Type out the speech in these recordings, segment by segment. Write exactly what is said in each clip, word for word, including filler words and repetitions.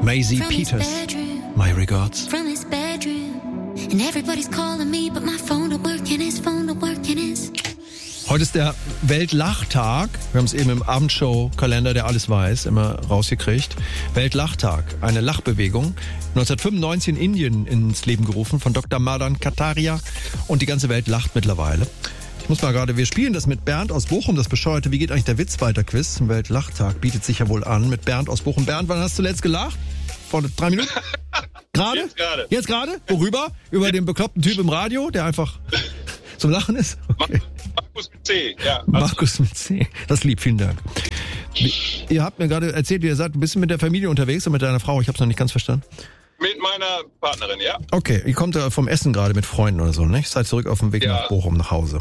Maisie Peters. My regards. From his bedroom. And everybody's calling me, but my phone don't work and his phone don't work and his... Heute ist der Weltlachtag. Wir haben es eben im Abendshow-Kalender, der alles weiß, immer rausgekriegt. Weltlachtag, eine Lachbewegung. neunzehnhundertfünfundneunzig in Indien ins Leben gerufen von Doktor Madan Kataria. Und die ganze Welt lacht mittlerweile. Ich muss mal gerade, wir spielen das mit Bernd aus Bochum, das bescheuerte Wie geht eigentlich der Witz weiter Quiz zum Weltlachtag. Bietet sich ja wohl an mit Bernd aus Bochum. Bernd, wann hast du zuletzt gelacht? Vor drei Minuten? Gerade? Jetzt gerade. Jetzt gerade? Worüber? Über den bekloppten Typ im Radio, der einfach zum Lachen ist? Okay. Markus mit C, ja. Markus mit C. Das ist lieb, vielen Dank. Ihr habt mir gerade erzählt, wie ihr seid, du bist mit der Familie unterwegs und mit deiner Frau. Ich hab's noch nicht ganz verstanden. Mit meiner Partnerin, ja. Okay, ihr kommt ja vom Essen gerade mit Freunden oder so, ne? Ich seid zurück auf dem Weg Ja. nach Bochum, nach Hause.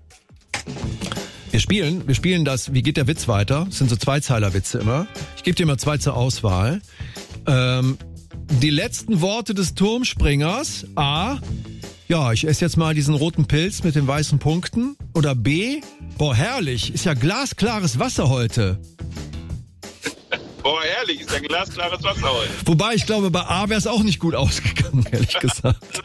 Wir spielen, wir spielen das, wie geht der Witz weiter? Das sind so Zweizeiler-Witze immer. Ich gebe dir mal zwei zur Auswahl. Ähm, die letzten Worte des Turmspringers. A. Ja, ich esse jetzt mal diesen roten Pilz mit den weißen Punkten. Oder B. Boah, herrlich, ist ja glasklares Wasser heute. Boah, herrlich, ist ja glasklares Wasser heute. Wobei, ich glaube, bei A wäre es auch nicht gut ausgegangen, ehrlich gesagt.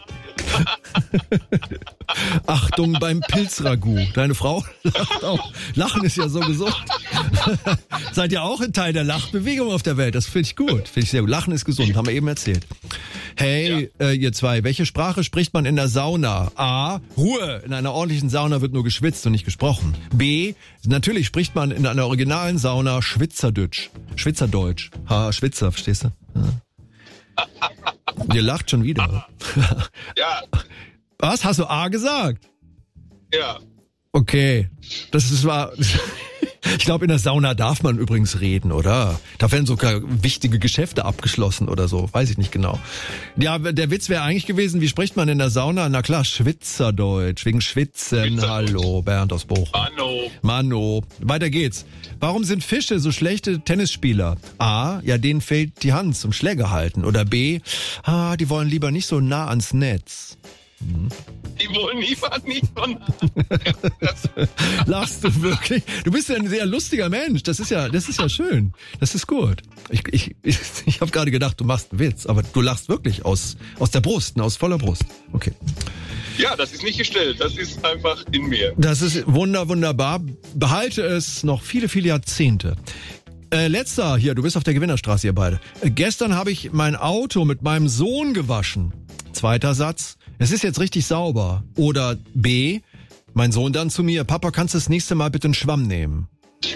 Achtung beim Pilzragout. Deine Frau lacht auch. Lachen ist ja so gesund. Seid ihr auch ein Teil der Lachbewegung auf der Welt? Das finde ich gut. Finde ich sehr gut. Lachen ist gesund, haben wir eben erzählt. Hey, ja. äh, ihr zwei, welche Sprache spricht man in der Sauna? A. Ruhe. In einer ordentlichen Sauna wird nur geschwitzt und nicht gesprochen. B. Natürlich spricht man in einer originalen Sauna Schwitzerdeutsch. Schwitzerdeutsch. Ha, Schwitzer, verstehst du? Ja. Ihr lacht schon wieder. Ja. Was? Hast du A gesagt? Ja. Okay. Das ist war. Ich glaube, in der Sauna darf man übrigens reden, oder? Da werden sogar wichtige Geschäfte abgeschlossen oder so. Weiß ich nicht genau. Ja, der Witz wäre eigentlich gewesen, wie spricht man in der Sauna? Na klar, Schwitzerdeutsch. Wegen Schwitzen. Hallo, Bernd aus Bochum. Mano. Mano. Weiter geht's. Warum sind Fische so schlechte Tennisspieler? A. Ja, denen fehlt die Hand zum Schläger halten. Oder B. Ah, die wollen lieber nicht so nah ans Netz. Hm. Die wollen lieber nicht von... Lachst du wirklich? Du bist ja ein sehr lustiger Mensch. Das ist ja, das ist ja schön. Das ist gut. Ich, ich, ich, ich habe gerade gedacht, du machst einen Witz, aber du lachst wirklich aus, aus der Brust, aus voller Brust. Okay. Ja, das ist nicht gestellt. Das ist einfach in mir. Das ist wunder, wunderbar. Behalte es noch viele, viele Jahrzehnte. Äh, letzter hier, du bist auf der Gewinnerstraße, ihr beide. Äh, gestern habe ich mein Auto mit meinem Sohn gewaschen. Zweiter Satz. Es ist jetzt richtig sauber. Oder B. Mein Sohn dann zu mir. Papa, kannst du das nächste Mal bitte einen Schwamm nehmen?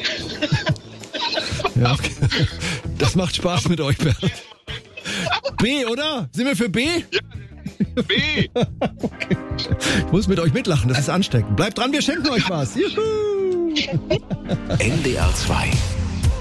Ja, okay. Das macht Spaß mit euch, Bernd. B, oder? Sind wir für B? Ja, B. Okay. Ich muss mit euch mitlachen, das ist ansteckend. Bleibt dran, wir schenken euch was. Juhu. N D R zwei